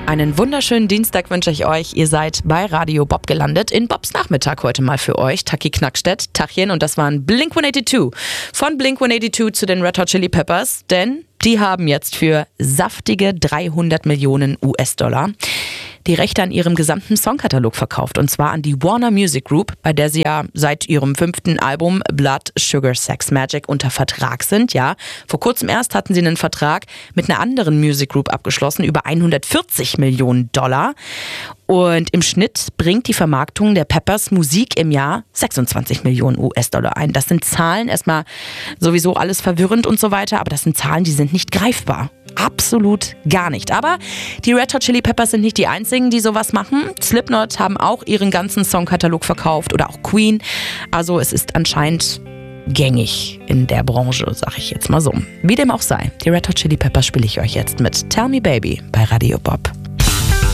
Einen wunderschönen Dienstag wünsche ich euch. Ihr seid bei Radio Bob gelandet. In Bobs Nachmittag heute mal für euch. Taki Knackstedt, Tachchen, und das waren Blink-182. Von Blink-182 zu den Red Hot Chili Peppers, denn die haben jetzt für saftige 300 Millionen US-Dollar die Rechte an ihrem gesamten Songkatalog verkauft. Und zwar an die Warner Music Group, bei der sie ja seit ihrem 5. Album Blood, Sugar, Sex, Magic unter Vertrag sind. Ja, vor kurzem erst hatten sie einen Vertrag mit einer anderen Music Group abgeschlossen über 140 Millionen Dollar. Und im Schnitt bringt die Vermarktung der Peppers Musik im Jahr 26 Millionen US-Dollar ein. Das sind Zahlen, erstmal sowieso alles verwirrend und so weiter, aber das sind Zahlen, die sind nicht greifbar. Absolut gar nicht. Aber die Red Hot Chili Peppers sind nicht die einzigen, die sowas machen. Slipknot haben auch ihren ganzen Songkatalog verkauft oder auch Queen. Also es ist anscheinend gängig in der Branche, sag ich jetzt mal so. Wie dem auch sei, die Red Hot Chili Peppers spiele ich euch jetzt mit Tell Me Baby bei Radio Bob.